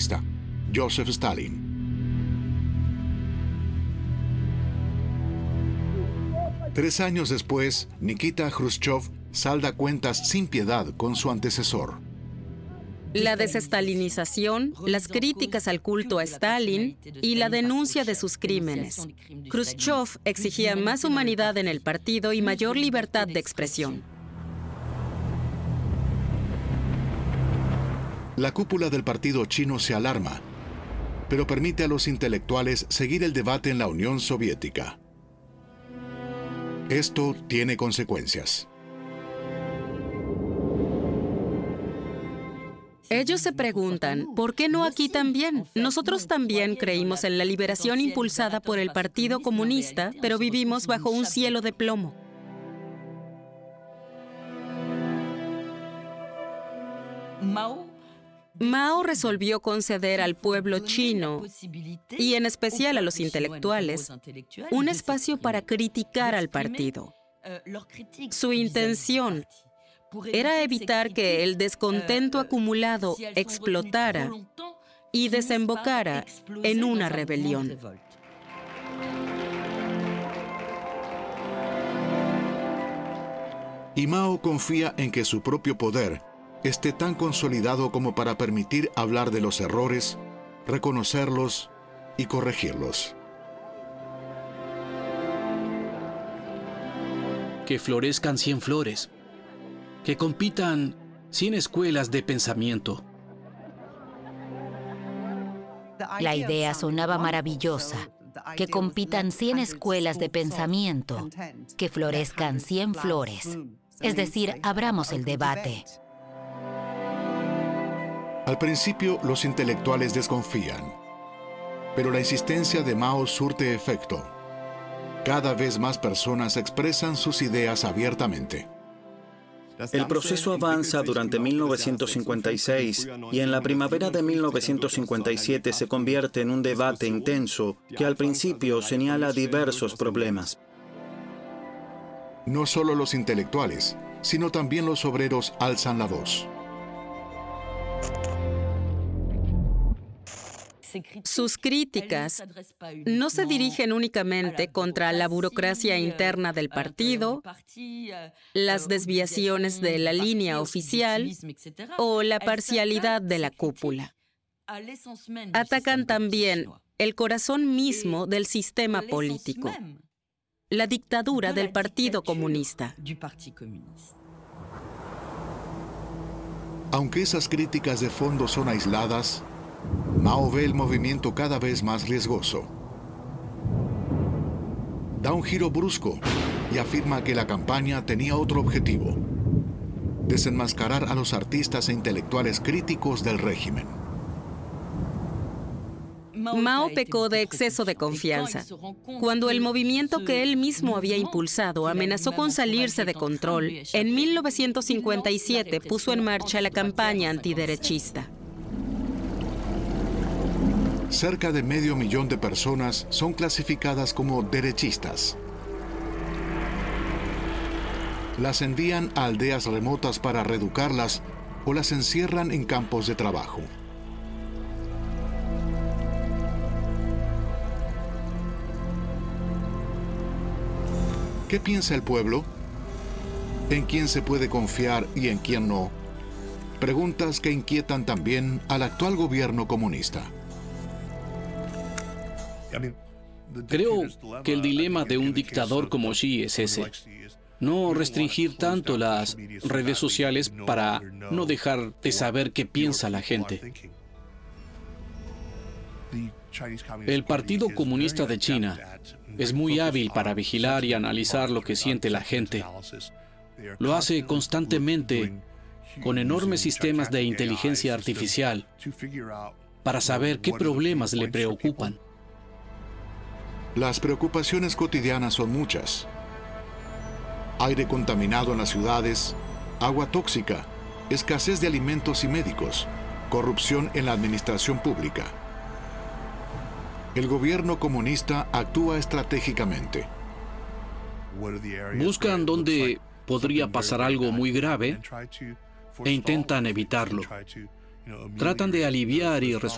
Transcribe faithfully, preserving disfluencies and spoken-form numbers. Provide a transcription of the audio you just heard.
comunista, Joseph Stalin. Tres años después, Nikita Khrushchev salda cuentas sin piedad con su antecesor. La desestalinización, las críticas al culto a Stalin y la denuncia de sus crímenes. Khrushchev exigía más humanidad en el partido y mayor libertad de expresión. La cúpula del partido chino se alarma, pero permite a los intelectuales seguir el debate en la Unión Soviética. Esto tiene consecuencias. Ellos se preguntan, ¿por qué no aquí también? Nosotros también creímos en la liberación impulsada por el Partido Comunista, pero vivimos bajo un cielo de plomo. Mao resolvió conceder al pueblo chino, y en especial a los intelectuales, un espacio para criticar al partido. Su intención era evitar que el descontento acumulado explotara y desembocara en una rebelión. Y Mao confía en que su propio poder esté tan consolidado como para permitir hablar de los errores, reconocerlos y corregirlos. Que florezcan cien flores. Que compitan cien escuelas de pensamiento. La idea sonaba maravillosa. Que compitan cien escuelas de pensamiento. Que florezcan cien flores. Es decir, abramos el debate. Al principio, los intelectuales desconfían, pero la insistencia de Mao surte efecto. Cada vez más personas expresan sus ideas abiertamente. El proceso avanza durante mil novecientos cincuenta y seis y en la primavera de mil novecientos cincuenta y siete se convierte en un debate intenso que al principio señala diversos problemas. No solo los intelectuales, sino también los obreros alzan la voz. Sus críticas no se dirigen únicamente contra la burocracia interna del partido, las desviaciones de la línea oficial o la parcialidad de la cúpula. Atacan también el corazón mismo del sistema político, la dictadura del Partido Comunista. Aunque esas críticas de fondo son aisladas, Mao ve el movimiento cada vez más riesgoso. Da un giro brusco y afirma que la campaña tenía otro objetivo: desenmascarar a los artistas e intelectuales críticos del régimen. Mao pecó de exceso de confianza. Cuando el movimiento que él mismo había impulsado amenazó con salirse de control, en mil novecientos cincuenta y siete puso en marcha la campaña antiderechista. Cerca de medio millón de personas son clasificadas como derechistas. Las envían a aldeas remotas para reeducarlas o las encierran en campos de trabajo. ¿Qué piensa el pueblo? ¿En quién se puede confiar y en quién no? Preguntas que inquietan también al actual gobierno comunista. Creo que el dilema de un dictador como Xi es ese. No restringir tanto las redes sociales para no dejar de saber qué piensa la gente. El Partido Comunista de China es muy hábil para vigilar y analizar lo que siente la gente. Lo hace constantemente con enormes sistemas de inteligencia artificial para saber qué problemas le preocupan. Las preocupaciones cotidianas son muchas. Aire contaminado en las ciudades, agua tóxica, escasez de alimentos y médicos, corrupción en la administración pública. El gobierno comunista actúa estratégicamente. Buscan dónde podría pasar algo muy grave e intentan evitarlo. Tratan de aliviar y resolver